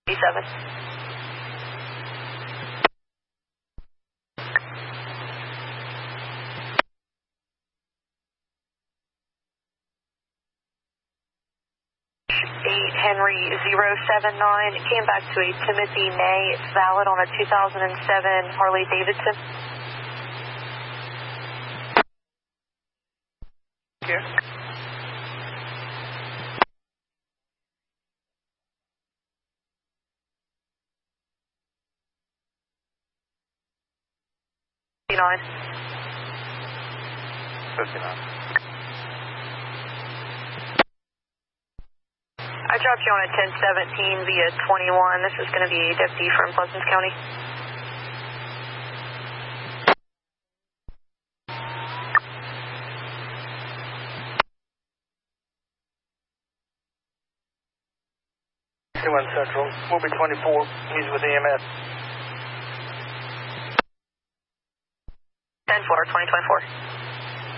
7. Henry 079 came back to a Timothy May. It's valid on a 2007 Harley Davidson. Here. $59. 59. I dropped you on a 1017 via 21. This is going to be a deputy from Pleasant County. C1 Central. We'll be 24. He's with EMS. 10-4, 2024.